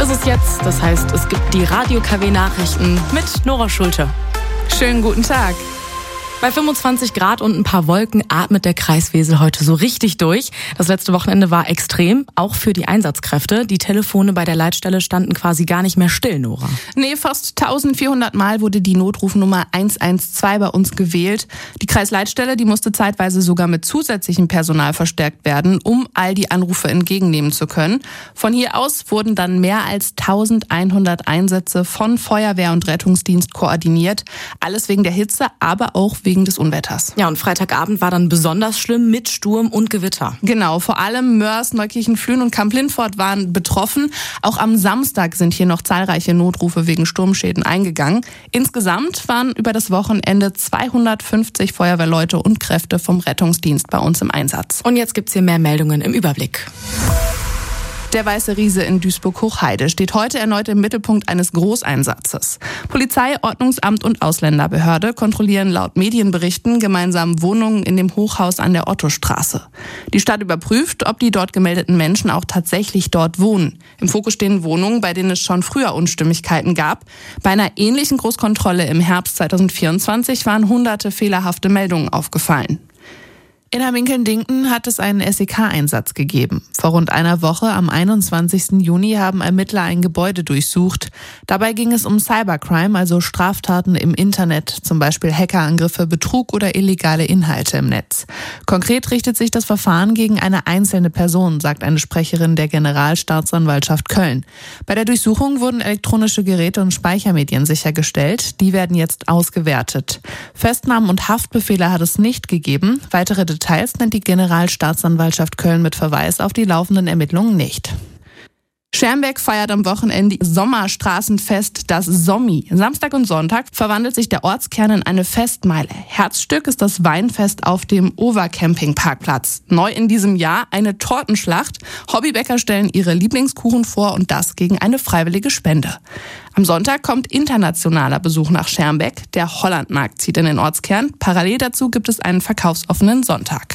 ist es jetzt. Das heißt, es gibt die Radio-KW-Nachrichten mit Nora Schulte. Schönen guten Tag. Bei 25 Grad und ein paar Wolken atmet der Kreiswesel heute so richtig durch. Das letzte Wochenende war extrem, auch für die Einsatzkräfte. Die Telefone bei der Leitstelle standen quasi gar nicht mehr still, Nora. Nee, fast 1400 Mal wurde die Notrufnummer 112 bei uns gewählt. Die Kreisleitstelle, die musste zeitweise sogar mit zusätzlichem Personal verstärkt werden, um all die Anrufe entgegennehmen zu können. Von hier aus wurden dann mehr als 1100 Einsätze von Feuerwehr und Rettungsdienst koordiniert. Alles wegen der Hitze, aber auch wegen des Unwetters. Ja, und Freitagabend war dann besonders schlimm mit Sturm und Gewitter. Genau, vor allem Mörs, Neukirchen, Flühen und Kamp-Lintfort waren betroffen. Auch am Samstag sind hier noch zahlreiche Notrufe wegen Sturmschäden eingegangen. Insgesamt waren über das Wochenende 250 Feuerwehrleute und Kräfte vom Rettungsdienst bei uns im Einsatz. Und jetzt gibt's hier mehr Meldungen im Überblick. Der Weiße Riese in Duisburg-Hochheide steht heute erneut im Mittelpunkt eines Großeinsatzes. Polizei, Ordnungsamt und Ausländerbehörde kontrollieren laut Medienberichten gemeinsam Wohnungen in dem Hochhaus an der Ottostraße. Die Stadt überprüft, ob die dort gemeldeten Menschen auch tatsächlich dort wohnen. Im Fokus stehen Wohnungen, bei denen es schon früher Unstimmigkeiten gab. Bei einer ähnlichen Großkontrolle im Herbst 2024 waren hunderte fehlerhafte Meldungen aufgefallen. In Hamminkeln-Dinken hat es einen SEK-Einsatz gegeben. Vor rund einer Woche, am 21. Juni, haben Ermittler ein Gebäude durchsucht. Dabei ging es um Cybercrime, also Straftaten im Internet, zum Beispiel Hackerangriffe, Betrug oder illegale Inhalte im Netz. Konkret richtet sich das Verfahren gegen eine einzelne Person, sagt eine Sprecherin der Generalstaatsanwaltschaft Köln. Bei der Durchsuchung wurden elektronische Geräte und Speichermedien sichergestellt. Die werden jetzt ausgewertet. Festnahmen und Haftbefehle hat es nicht gegeben. Weitere Details nennt die Generalstaatsanwaltschaft Köln mit Verweis auf die laufenden Ermittlungen nicht. Schermbeck feiert am Wochenende Sommerstraßenfest, das Sommi. Samstag und Sonntag verwandelt sich der Ortskern in eine Festmeile. Herzstück ist das Weinfest auf dem Overcamping-Parkplatz. Neu in diesem Jahr eine Tortenschlacht. Hobbybäcker stellen ihre Lieblingskuchen vor und das gegen eine freiwillige Spende. Am Sonntag kommt internationaler Besuch nach Schermbeck. Der Hollandmarkt zieht in den Ortskern. Parallel dazu gibt es einen verkaufsoffenen Sonntag.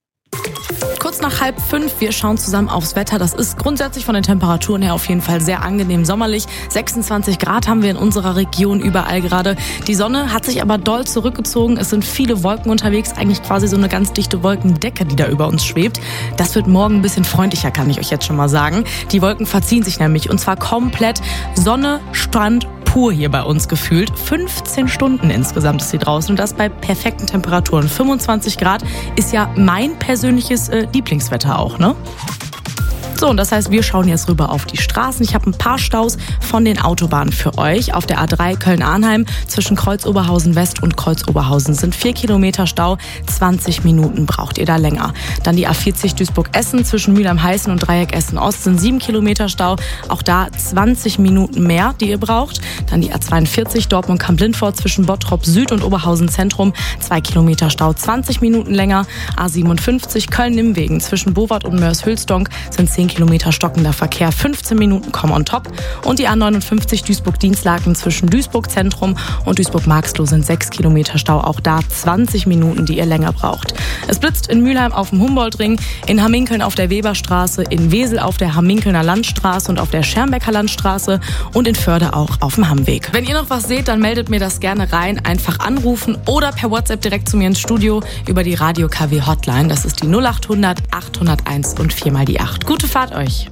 Kurz nach 4:30, wir schauen zusammen aufs Wetter. Das ist grundsätzlich von den Temperaturen her auf jeden Fall sehr angenehm sommerlich. 26 Grad haben wir in unserer Region überall gerade. Die Sonne hat sich aber doll zurückgezogen. Es sind viele Wolken unterwegs, eigentlich quasi so eine ganz dichte Wolkendecke, die da über uns schwebt. Das wird morgen ein bisschen freundlicher, kann ich euch jetzt schon mal sagen. Die Wolken verziehen sich nämlich und zwar komplett. Sonne, Strand, pur hier bei uns gefühlt. 15 Stunden insgesamt ist sie draußen und das bei perfekten Temperaturen. 25 Grad ist ja mein persönliches Lieblingswetter auch, ne? So, und das heißt, wir schauen jetzt rüber auf die Straßen. Ich habe ein paar Staus von den Autobahnen für euch. Auf der A3 Köln-Arnheim zwischen Kreuz-Oberhausen West und Kreuz-Oberhausen sind 4 Kilometer Stau. 20 Minuten braucht ihr da länger. Dann die A40 Duisburg-Essen zwischen Mülheim-Heißen und Dreieck Essen-Ost sind 7 Kilometer Stau. Auch da 20 Minuten mehr, die ihr braucht. Dann die A42 Dortmund-Kamp-Lintfort zwischen Bottrop Süd und Oberhausen Zentrum. 2 Kilometer Stau, 20 Minuten länger. A57 Köln-Nimwegen zwischen Bowart und Mörs-Hülsdonk sind 10 Kilometer stockender Verkehr, 15 Minuten kommen on top. Und die A59 Duisburg-Dienstlaken zwischen Duisburg-Zentrum und Duisburg-Marxloh sind 6 Kilometer Stau. Auch da 20 Minuten, die ihr länger braucht. Es blitzt in Mülheim auf dem Humboldtring, in Hamminkeln auf der Weberstraße, in Wesel auf der Hamminkelner Landstraße und auf der Schermbecker Landstraße und in Förde auch auf dem Hammweg. Wenn ihr noch was seht, dann meldet mir das gerne rein. Einfach anrufen oder per WhatsApp direkt zu mir ins Studio über die Radio KW Hotline. Das ist die 0800 801 und 4 mal die 8. Gute Fahrt euch.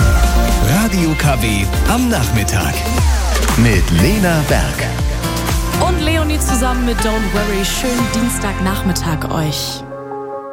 Radio KW am Nachmittag mit Lena Berg. Und Leonie zusammen mit Don't Worry. Schönen Dienstagnachmittag euch.